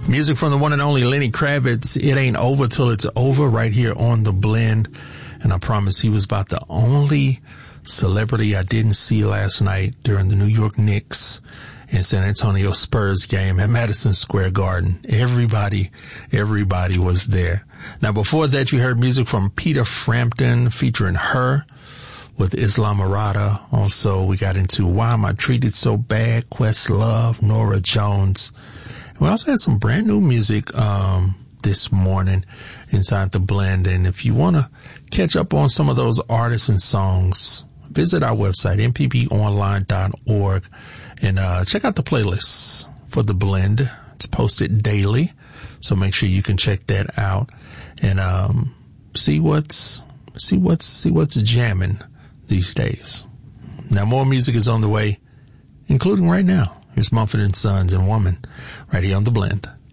Music from the one and only Lenny Kravitz. It ain't over till it's over, right here on The Blend. And I promise he was about the only celebrity I didn't see last night during the New York Knicks and San Antonio Spurs game at Madison Square Garden. Everybody was there. Now, before that, you heard music from Peter Frampton featuring Her with Islamorada. Also, we got into Why Am I Treated So Bad, Questlove, Norah Jones. And we also had some brand new music this morning inside The Blend. And if you want to catch up on some of those artists and songs, visit our website, mpbonline.org, and check out the playlists for The Blend. It's posted daily, so make sure you can check that out and see what's jamming these days. Now, more music is on the way, including right now. Here's Mumford & Sons and Woman right here on The Blend.